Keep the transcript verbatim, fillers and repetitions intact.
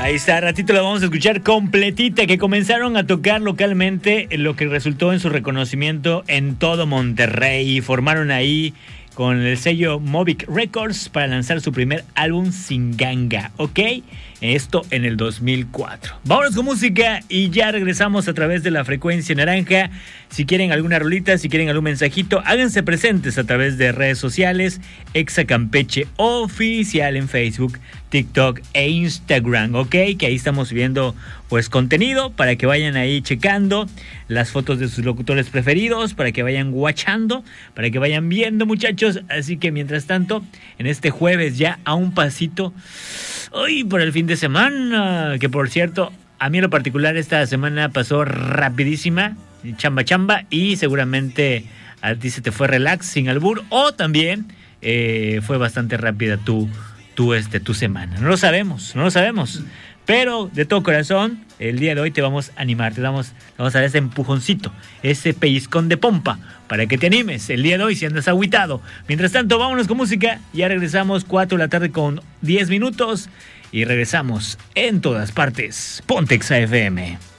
Ahí está, ratito la vamos a escuchar completita, que comenzaron a tocar localmente, lo que resultó en su reconocimiento en todo Monterrey. Formaron ahí con el sello Movic Records para lanzar su primer álbum Sin Ganga, ¿ok? Esto en el dos mil cuatro. Vámonos con música y ya regresamos a través de la frecuencia naranja. Si quieren alguna rolita, si quieren algún mensajito, háganse presentes a través de redes sociales. Exa Campeche Oficial en Facebook, TikTok e Instagram, ¿ok? Que ahí estamos subiendo pues contenido para que vayan ahí checando las fotos de sus locutores preferidos, para que vayan guachando, para que vayan viendo, muchachos. Así que mientras tanto, en este jueves ya a un pasito, hoy por el fin de semana, que por cierto, a mí en lo particular esta semana pasó rapidísima, chamba chamba, y seguramente a ti se te fue relax sin albur, o también eh, fue bastante rápida tu, tu, este, tu semana. No lo sabemos, no lo sabemos. Pero de todo corazón, el día de hoy te vamos a animar, te damos, te vamos a dar ese empujoncito, ese pellizcón de pompa, para que te animes el día de hoy si andas agüitado. Mientras tanto, vámonos con música, ya regresamos, cuatro de la tarde con diez minutos, y regresamos en todas partes. Ponte Exa F M.